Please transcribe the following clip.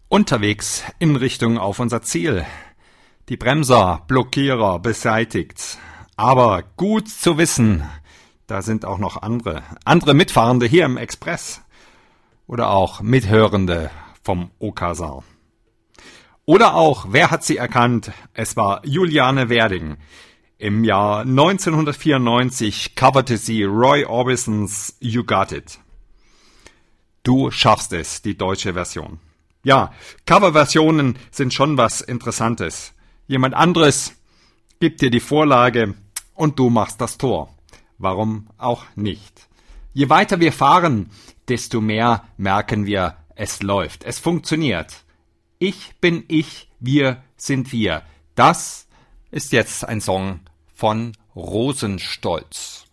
Unterwegs in Richtung auf unser Ziel. Die Bremser, Blockierer beseitigt. Aber gut zu wissen, da sind auch noch andere Mitfahrende hier im Express. Oder auch Mithörende vom Okasal. Oder auch, wer hat sie erkannt? Es war Juliane Werding. Im Jahr 1994 coverte sie Roy Orbisons You Got It. Du schaffst es, die deutsche Version. Ja, Coverversionen sind schon was Interessantes. Jemand anderes gibt dir die Vorlage und du machst das Tor. Warum auch nicht? Je weiter wir fahren, desto mehr merken wir, es läuft, es funktioniert. Ich bin ich, wir sind wir. Das ist jetzt ein Song von Rosenstolz.